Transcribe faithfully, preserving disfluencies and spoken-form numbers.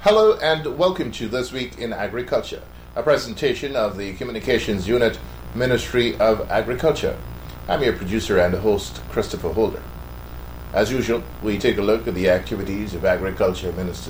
Hello and welcome to This Week in Agriculture, a presentation of the Communications Unit, Ministry of Agriculture. I'm your producer and host, Christopher Holder. As usual, we take a look at the activities of Agriculture Minister